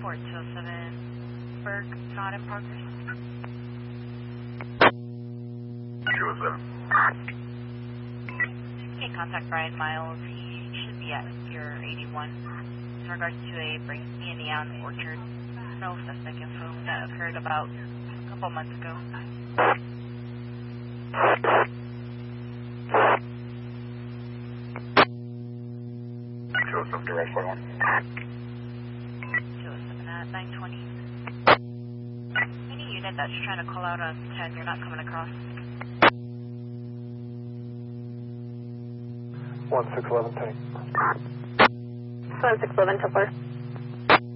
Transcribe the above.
Report 207, Berg, not in progress. 207. You can contact Brian Miles. He should be at your 81. In regards to a Brinksy in the Allen Orchard, no suspect info that occurred about a couple months ago. Direct 41. 207 at 920. Any unit that's trying to call out on 10, you're not coming across. 1611 tank. 1611 Templar.